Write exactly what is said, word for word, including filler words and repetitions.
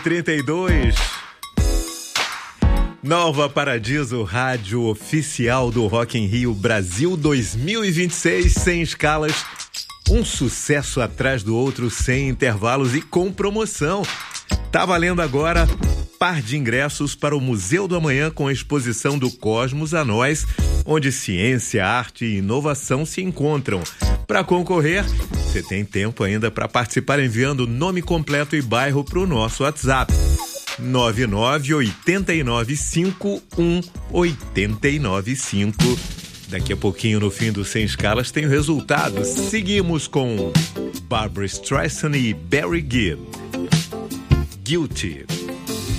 trinta e dois. Nova Paradiso, rádio oficial do Rock in Rio Brasil dois mil e vinte e seis, sem escalas, um sucesso atrás do outro, sem intervalos e com promoção. Tá valendo agora par de ingressos para o Museu do Amanhã com a exposição do Cosmos a Nós, onde ciência, arte e inovação se encontram. Para concorrer, você tem tempo ainda para participar enviando nome completo e bairro para o nosso WhatsApp. nove nove oito nove cinco um oito nove cinco. Daqui a pouquinho, no fim do Sem Escalas, tem o resultado. Seguimos com Barbra Streisand e Barry Gibb. Guilty.